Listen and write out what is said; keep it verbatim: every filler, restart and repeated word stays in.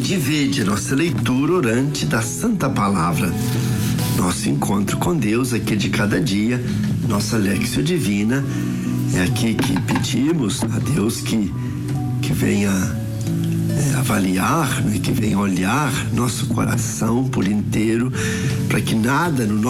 Vinde e vede, nossa leitura orante da Santa Palavra. Nosso encontro com Deus aqui de cada dia, nossa Léxio Divina. É aqui que pedimos a Deus que, que venha é, avaliar, né, que venha olhar nosso coração por inteiro, para que nada no